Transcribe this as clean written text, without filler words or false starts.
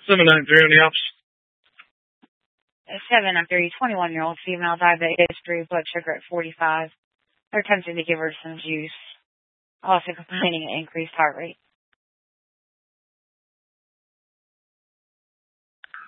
793 on the ops. 793, 21-year-old female, diabetic history, blood sugar at 45. They're attempting to give her some juice. Also complaining of increased heart rate.